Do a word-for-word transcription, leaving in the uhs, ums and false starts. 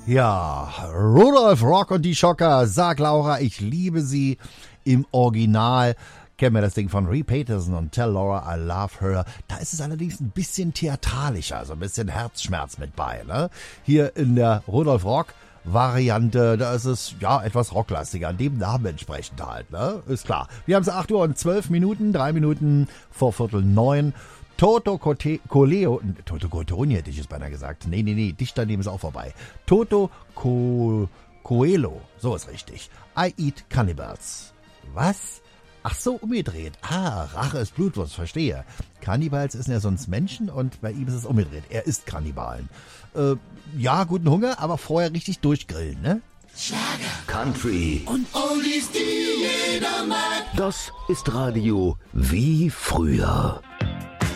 Ja, Rudolf Rock und die Schocker, sag Laura, ich liebe sie im Original. Kennen wir das Ding von Ray Peterson und Tell Laura I Love Her. Da ist es allerdings ein bisschen theatralischer, also ein bisschen Herzschmerz mit bei. Ne? Hier in der Rudolf Rock Variante, da ist es ja etwas rocklastiger, dem Namen entsprechend halt, ne? Ist klar. Wir haben es acht Uhr und zwölf Minuten, drei Minuten vor Viertel neun. Toto Cote, Coleo, Toto Cotoni hätte ich es beinahe gesagt. Nee, nee, nee, dicht daneben ist auch vorbei. Toto Co, Coelho, so ist richtig. I Eat Cannibals. Was? Ach so, umgedreht. Ah, Rache ist Blutwurst, verstehe. Cannibals ist ja sonst Menschen und bei ihm ist es umgedreht. Er isst Kannibalen. Äh, ja, guten Hunger, aber vorher richtig durchgrillen, ne? Schlager, Country und Oldies, die jeder mag. Das ist Radio wie früher.